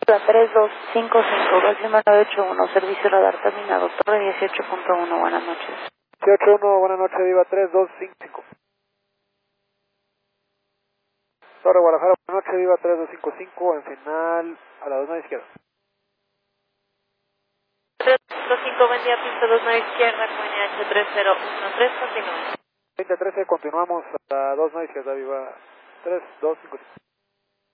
3255, Gálcima 981, servicio radar terminado, Torre 18.1, buenas noches. 18.1, buenas noches, Viva 3255. Torre Guadalajara, buenas noches, Viva 3255, en final a la 29 izquierda. 355, buen día, pista 29 izquierda, Coña H3013, continúa. 2013, continuamos a la 29 izquierda, Viva 3255.